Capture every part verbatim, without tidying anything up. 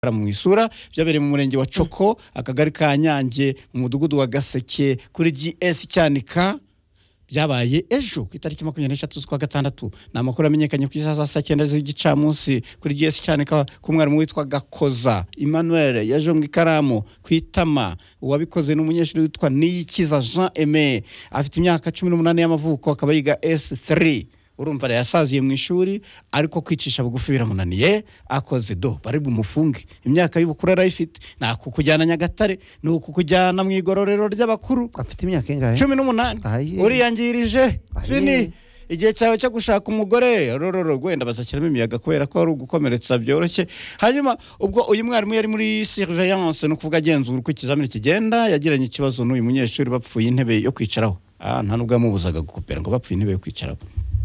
mu isura byabereye mu murenge wa Coko akagari ka Nyange mu mudugudu wa Gaseke kuri G S Cyanika byabaye ejo ku itariki makumyabiri n'eshatu z'ukwa gatandatu namakuru amenyekanye ku isaha saa cyenda z'igicamunsi kuri G S Cyanika ku mwarimu witwa Gakoza Emmanuel yaje mu ikaramu kwitama uwabikoze n'umunyeshuri witwa Niyikiza Jean Aimé afite imyaka cumi n'umunani y'amavuko akaba yiga S three urumva yasaziye mu ishuri ariko kwicisha bugufi biramunaniye akoze do bari bumufunge imyaka y'ubukuru arayifite na kukujyana Nyagatare no kukujyana mu igororero ry'abakuru afite imyaka ingahe cumi n'umunani uriyangirije fini igihe cyawe cyo gushaka umugore rororo gwenda bazakiramo imiyaga kubera ko ari ugukomeretsa byoroshye hanyuma ubwo uyu mwarimu yari muri surveillance no kuvuga agenzura uko ikizamini kigenda yagiranye ikibazo n'uyu munyeshuri bapfuye intebe yo kwicaraho ah nta nubwo yamubuzaga gukopera ngo bapfuye intebe yo kwicaraho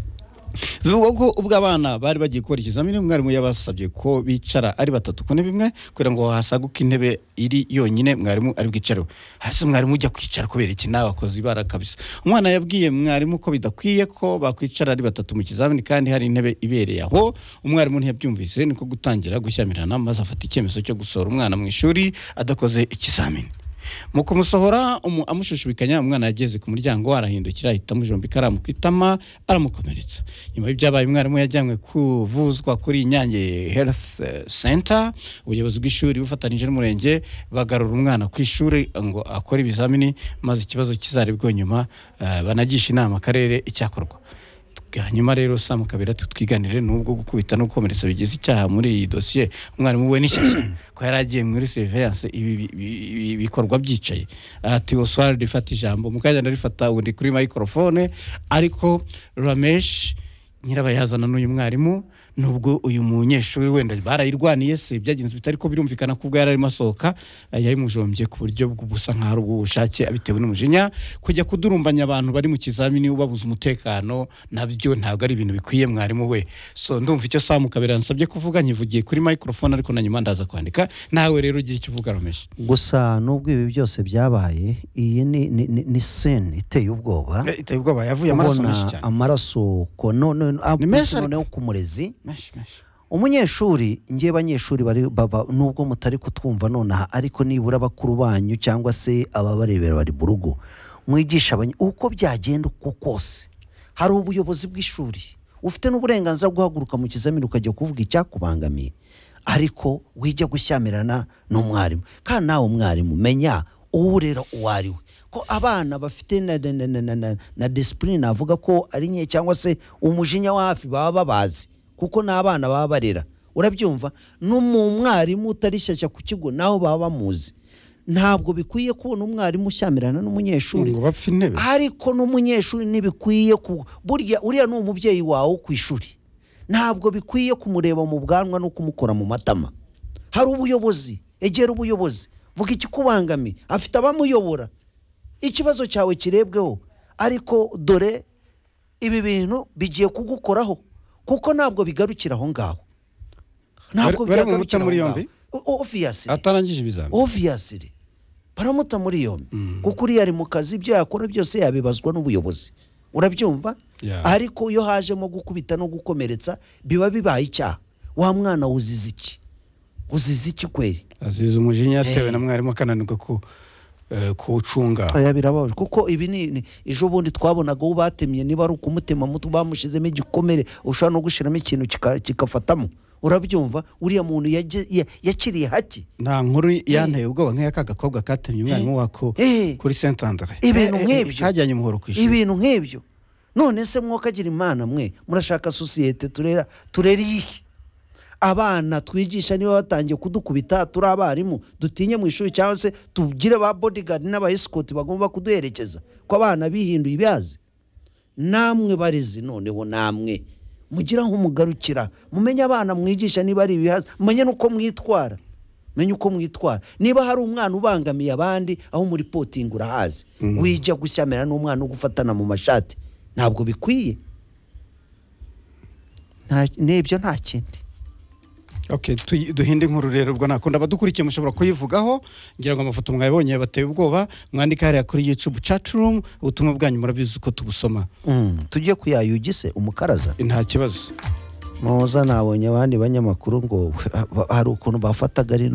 bivuga ko ubwo abana bari bagiye gukora ikizamini umwarimu yabasabye ko bicara ari batatu ku ntebe imwe kugira ngo hasaguke intebe iri yonyine mwarimu ari bwicareho hasi mwarimu ujya kwicara kubera iki nawe akoze ibara kabisa umwana yabwiye mwarimu ko bidakwiye ko bakwicara ari batatu mu kizamini kandi hari intebe ibereye aho umwarimu ntiyabyumvise niko gutangira gushyamirana maze afata icyemezo cyo gusohora umwana mu ishuri adakoze ikizamini mu kumusohora amushushubikanya umwana yageze ku muryango arahindukira ahita amujomba ikaramu kwitama aramukomeretsa nyuma y'ibyabaye umwarimu yajyanywe kuvuzwa kuri Nyange Health Center ubuyobozi bw'ishuri bufatanije n'umurenge bagarura umwana ku ishuri ngo akore ibizamini maze ikibazo kizarebwa nyuma uh, banagisha inama akarere icyakorwa hanyuma rero Sam Kabera tutwiganire nubwo gukubita no gukomeretsa bigize icyaha muri iyi dossier umwarimu we n'ishyaka ko yaragiye muri surveillance ibi bikorwa byicaye ati Oswald rifata ijambo mukajyana rifata undi kuri microphone ariko Ramesh nyirabayazana n'uyu mwarimu nubwo uyu munyeshuri wenda barayirwaniye se byagenze bitari ko birumvikana kubwo yari arimo asohoka yayimujombye ku buryo bw'ubusa nk'aho ubw'ubushake abitewe n'umujinya kujya kudurumbanya abantu bari mu kizamini ubabuza umutekano nabyo ntabwo ari ibintu bikwiye mwarimu we so ndumva icyo Sam Kabera nsabye kuvuga nyivugiye kuri microphone ariko na nyuma ndaza kwandika nawe rero ugira icyo uvuga Ramesh gusa nubwo ibi byose byabaye iyi ni ni, ni, ni scene iteye ubwoba e, iteye ubwoba yavuye amaraso menshi cyane amaraso ko none none kumurezi umunyeshuri ngiye banyeshuri bari baba nubwo mutari kutwumva nonaha ariko nibura bakuru banyu cyangwa se ababarebera bari burugo mwigisha abanye uko byagenda uko kose hari ubuyobozi bw'ishuri ufite n'uburenganzira guhaguruka mu kizamini ukajya kuvuga icyakubangamiye ariko wijya gushyamirana n'umwarimu kandi nawe umwarimu menya urera uwari we ko abana bafite na na, na, na, na discipline avuga ko ari nke cyangwa se umujinya wa hafi baba babazi kuko n'abana baba barera urabyumva n'umwarimu utarishyashya ku kigo naho baba bamuzi ntabwo bikwiye kubona umwarimu ushyamirana n'umunyeshuri ngo bapfe intebe ariko n'umunyeshuri ntibikwiye ku burya uriya ni umubyeyi wawe ku ishuri ntabwo bikwiye kumureba mu bwanwa no kumukora mu matama hari ubuyobozi egera ubuyobozi vuga ikikubangamiye afite abamuyobora ikibazo cyawe kirebweho ariko dore ibi bintu bigiye kugukoraho kuko ntabwo bigarukira aho ngaho ntabwo byagarukira muri yombi obviously atarangije ibizami obviously baramuta muri yombi mm. kuko uri yari mu kazi ibyo yakora byose yabibazwa n'ubuyobozi urabyumva yeah. ariko iyo hajemo gukubita no gukomeretsa biba bibaye icyaha wa mwana uzize iki uzize iki kweri azize umujinya yatewe hey. na mwarimu akananirwa ko Uh, kucunga aya birabaje kuko ibi ni ejo bundi twabonaga ubu batemye niba ari ukumutema mutu bamushizemo igikomere ushaka no gushiramo ikintu kikafatamo urabyumva uriya muntu yakiriye haki nta nkuru yanteye ubwoba nk'aya kagakobwa katemye umwarimu wako kuri Saint Andre ibintu nk'ibyo cyajyanye umuhoro kwishura ibintu nk'ibyo none se mwokagira imana mwe murashaka societe turera turera iki abana twigisha niba batangiye kudukubita turi abarimu dutinye mu ishuri cyangwa se tugire ba bodyguard n'aba escort bagomba kuduherekeza ko abana bihinduye ibyazi namwe barezi noneho namwe mugira nk'umugarukira mumenye abana mwigisha niba ari ibihaza mumenye nuko mwitwara menye uko mwitwara niba hari umwana ubangamiye abandi aho muri poting urahazi mm. wijya gushyamira n'umwana ugufatana mu mashati ntabwo bikwiye nta nebyo nta kindi Okay, duhinde inkuru rero ubwo nakunda badukurikiye mushobora kuyivugaho ngira ngo amafoto mwabonye bateye ubwoba mwandika hariya kuri YouTube chat room ubutumwa bwanyu murabizi uko tubusoma mm. tugiye kuyayugise umukaraza nta kibazo muza nabonye abandi banyamakuru ngo hari ukuntu bafataga ari